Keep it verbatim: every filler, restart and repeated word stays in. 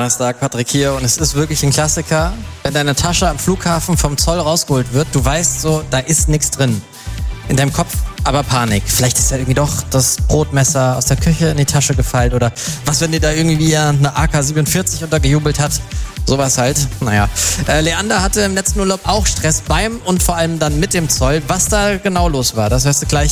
Donnerstag, Patrick hier, und es ist wirklich ein Klassiker. Wenn deine Tasche am Flughafen vom Zoll rausgeholt wird, du weißt so, da ist nichts drin. In deinem Kopf aber Panik. Vielleicht ist ja irgendwie doch das Brotmesser aus der Küche in die Tasche gefallen oder was, wenn dir da irgendwie eine A K siebenundvierzig untergejubelt hat. Sowas halt. Naja. Äh, Leander hatte im letzten Urlaub auch Stress beim und vor allem dann mit dem Zoll. Was da genau los war, das hörst du gleich